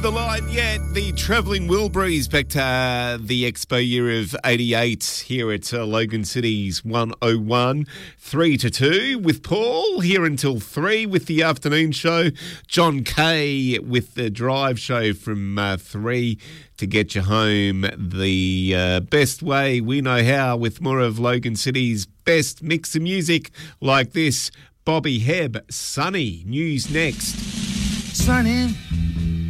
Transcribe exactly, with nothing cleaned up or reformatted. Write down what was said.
The line yet, the Travelling Wilburys back to uh, the Expo year of eighty-eight here at uh, Logan City's one oh one, three to two with Paul here until three with the afternoon show. John Kay with the drive show from uh, three to get you home the uh, best way we know how with more of Logan City's best mix of music like this. Bobby Hebb, Sunny. News next. Sunny.